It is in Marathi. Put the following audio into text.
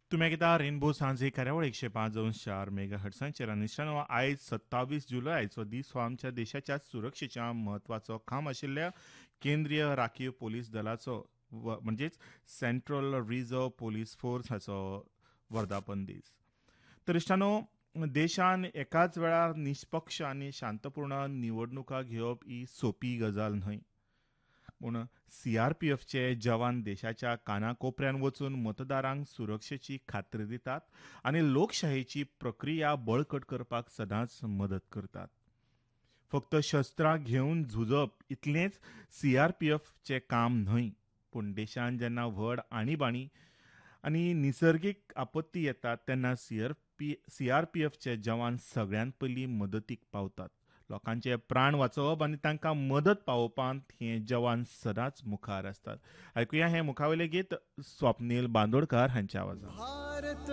तुम्ही ऐकता रेनबो सांजे कार्यावळ 105.4 मेगा हर्ट्सांचेर आनी निश्चयान आयज 27 जुलयाचो दीस हो आमच्या देशाच्या सुरक्षेच्या म्हत्वाचो खाम आशिल्ल्या केंद्रीय राखीव पोलीस दलाचो म्हणजेच सेंट्रल रिझर्व पोलीस फोर्स हाचो वर्धापन दीस. तर इश्टानो, देशान एकाच वेळार निश्पक्ष आनी शांतपूर्ण निवडणुका घेवप ही सोपी गजाल न्हय. पूण सीआरपीएफचे जवान देशाच्या कानाकोपऱ्यान वचून मतदारांक सुरक्षेची खात्री दितात आनी लोकशायेची प्रक्रिया बळकट करपाक सदांच मदत करतात. फक्त शस्त्रां घेवन झुजप इतलेंच सीआरपीएफचें काम न्हय, पूण देशान जेन्ना व्हड आणीबाणी आनी निसर्गीक आपत्ती येतात तेन्ना सीआरपीएफचे जवान सगळ्यांत पयलीं मदतीक पावतात. लोकांचे प्राण वाचोवप आनी तांकां मदत पावोवपांत हे जवान सदांच मुखार आसतात. आयकुया हे मुखावेलें गीत स्वप्नील बांदोडकार हांच्या आवाजांत.